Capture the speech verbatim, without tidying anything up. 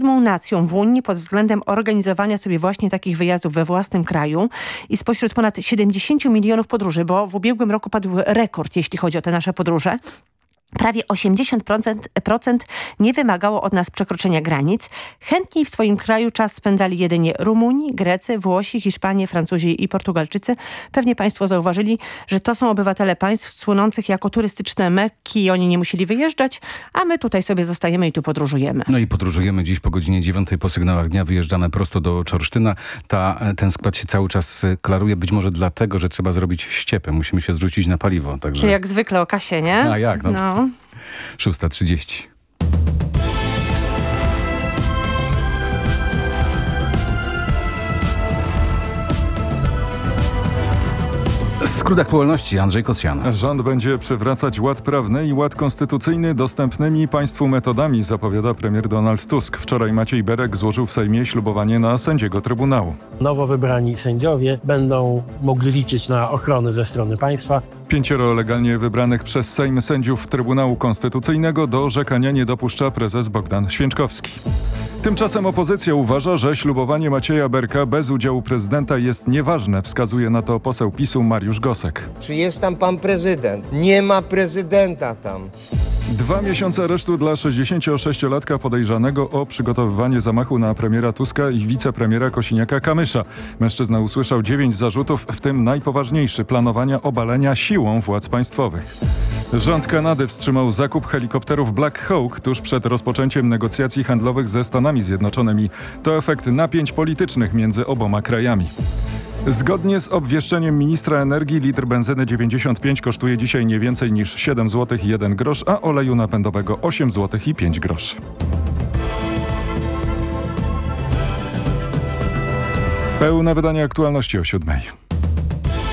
siódmą nacją w Unii pod względem organizowania sobie właśnie takich wyjazdów we własnym kraju i spośród ponad siedemdziesięciu milionów podróży, bo w ubiegłym roku padł rekord, jeśli chodzi o te nasze podróże, prawie osiemdziesiąt procent nie wymagało od nas przekroczenia granic. Chętniej w swoim kraju czas spędzali jedynie Rumuni, Grecy, Włosi, Hiszpanie, Francuzi i Portugalczycy. Pewnie państwo zauważyli, że to są obywatele państw słynących jako turystyczne Mekki i oni nie musieli wyjeżdżać, a my tutaj sobie zostajemy i tu podróżujemy. No i podróżujemy dziś po godzinie dziewiątej po sygnałach dnia. Wyjeżdżamy prosto do Czorsztyna. Ta, ten skład się cały czas klaruje, być może dlatego, że trzeba zrobić ściepę. Musimy się zrzucić na paliwo. Także... Jak zwykle o kasie, nie? A jak? No. no. szósta trzydzieści. W skrótach po wolności Andrzej Kocjan. Rząd będzie przywracać ład prawny i ład konstytucyjny dostępnymi państwu metodami, zapowiada premier Donald Tusk. Wczoraj Maciej Berek złożył w Sejmie ślubowanie na sędziego Trybunału. Nowo wybrani sędziowie będą mogli liczyć na ochronę ze strony państwa. Pięcioro legalnie wybranych przez Sejm sędziów Trybunału Konstytucyjnego do orzekania nie dopuszcza prezes Bogdan Święczkowski. Tymczasem opozycja uważa, że ślubowanie Macieja Berka bez udziału prezydenta jest nieważne, wskazuje na to poseł PiSu Mariusz Gosek. Czy jest tam pan prezydent? Nie ma prezydenta tam. Dwa miesiące aresztu dla sześćdziesięciosześciolatka podejrzanego o przygotowywanie zamachu na premiera Tuska i wicepremiera Kosiniaka-Kamysza. Mężczyzna usłyszał dziewięć zarzutów, w tym najpoważniejszy: planowania obalenia siłą władz państwowych. Rząd Kanady wstrzymał zakup helikopterów Black Hawk tuż przed rozpoczęciem negocjacji handlowych ze Stanami Zjednoczonymi. To efekt napięć politycznych między oboma krajami. Zgodnie z obwieszczeniem ministra energii litr benzyny dziewięćdziesiąt pięć kosztuje dzisiaj nie więcej niż siedem złotych i jeden grosz, a oleju napędowego osiem złotych i pięć groszy. Pełne wydanie aktualności o siódmej.